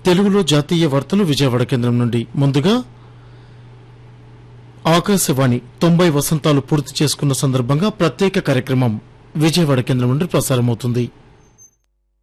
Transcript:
తెలుగులో జాతీయ వార్తలు విజయవాడ కేంద్రం నుండి. ముందుగా ఆకాశవాణి 90 వసంతాలు పూర్తి చేసుకున్న సందర్భంగా ప్రత్యేక కార్యక్రమం విజయవాడ కేంద్రం నుండి ప్రసారమవుతుంది.